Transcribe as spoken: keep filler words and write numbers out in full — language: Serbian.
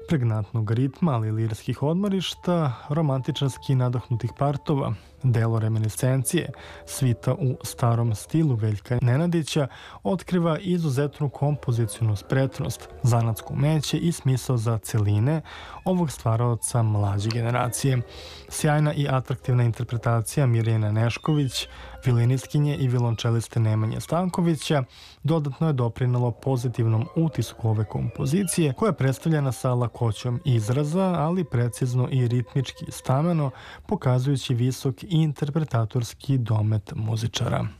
pregnantnog ritma, ali i lirskih odmorišta, romantičarski nadahnutih partova, delo reminiscencije, svita u starom stilu Veljka Nenadića otkriva izuzetnu kompozicijnu spretnost, zanatsku umeće i smisao za celine ovog stvaraoca mlađe generacije. Sjajna i atraktivna interpretacija Mirjane Nešković, violinistkinje i violončeliste Nemanje Stankovića dodatno je doprinelo pozitivnom utisku ove kompozicije, koja je predstavljena sa lakoćom izraza, ali precizno i ritmički stameno, pokazujući visok interpretatorski domet muzičara.